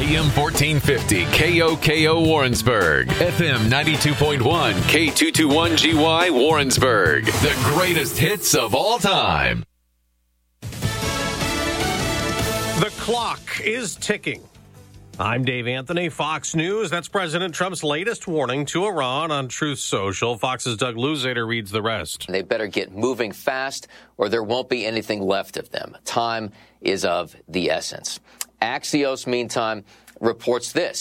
AM 1450 KOKO Warrensburg, FM 92.1 K221GY Warrensburg. The greatest hits of all time. The clock is ticking. I'm Dave Anthony, Fox News. That's President Trump's latest warning to Iran on Truth Social. Fox's Doug Luzader reads the rest. They better get moving fast or there won't be anything left of them. Time is of the essence. Axios, meantime, reports this.